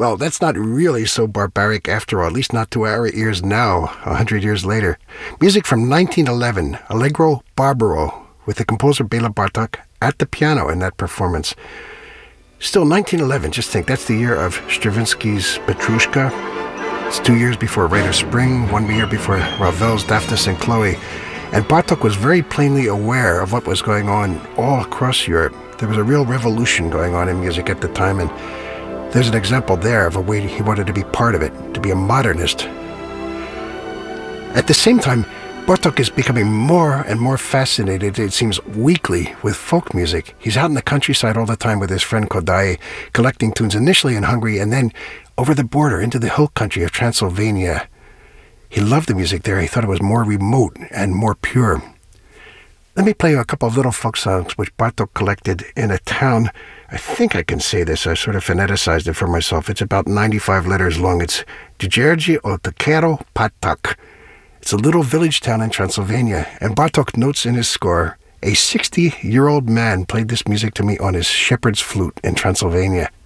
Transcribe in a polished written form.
Well, that's not really so barbaric after all, at least not to our ears now, 100 years later. Music from 1911, Allegro Barbaro, with the composer Bela Bartok at the piano in that performance. Still, 1911, just think, that's the year of Stravinsky's Petrushka. It's 2 years before Rite of Spring, 1 year before Ravel's Daphnis and Chloe. And Bartok was very plainly aware of what was going on all across Europe. There was a real revolution going on in music at the time, and there's an example there of a way he wanted to be part of it, to be a modernist. At the same time, Bartok is becoming more and more fascinated, it seems weekly, with folk music. He's out in the countryside all the time with his friend Kodaly, collecting tunes initially in Hungary and then over the border into the hill country of Transylvania. He loved the music there. He thought it was more remote and more pure. Let me play you a couple of little folk songs which Bartok collected in a town. I think I can say this. I sort of phoneticized it for myself. It's about 95 letters long. It's Dzierży Otokero Patak. It's a little village town in Transylvania. And Bartok notes in his score, a 60-year-old man played this music to me on his shepherd's flute in Transylvania.